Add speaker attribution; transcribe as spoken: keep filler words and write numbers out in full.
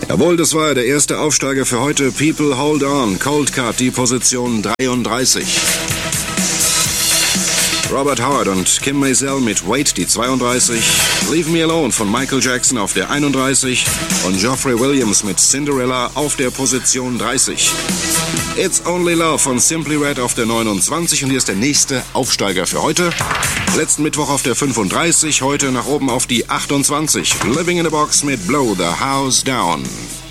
Speaker 1: Jawohl, das war der erste Aufsteiger für heute. People Hold On, Cold Cut, die Position dreiunddreißig. Robert Howard und Kim Maisel mit Wait, die zweiunddreißig. Leave Me Alone von Michael Jackson auf der einunddreißig. Und Geoffrey Williams mit Cinderella auf der Position dreißig. It's Only Love von Simply Red auf der neunundzwanzig. Und hier ist der nächste Aufsteiger für heute. Letzten Mittwoch auf der fünfunddreißig, heute nach oben auf die achtundzwanzig. Living in a Box mit Blow the House Down.